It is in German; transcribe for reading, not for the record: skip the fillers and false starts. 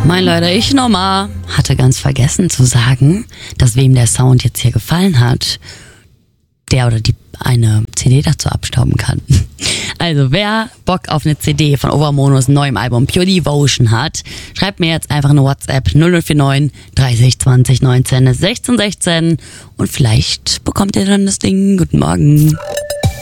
Mein Leute, ich nochmal hatte ganz vergessen zu sagen, dass wem der Sound jetzt hier gefallen hat, der oder die eine CD dazu abstauben kann. Also wer Bock auf eine CD von Overmonos neuem Album Pure Devotion hat, schreibt mir jetzt einfach eine WhatsApp 0049 30 20 19 16 16 und vielleicht bekommt ihr dann das Ding. Guten Morgen.